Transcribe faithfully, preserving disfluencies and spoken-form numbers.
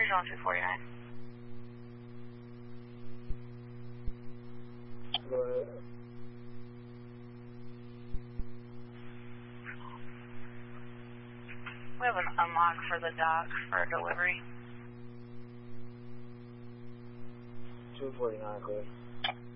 Here's on two forty-nine. Go ahead. We have an unlock for the dock for delivery. two forty-nine, clear.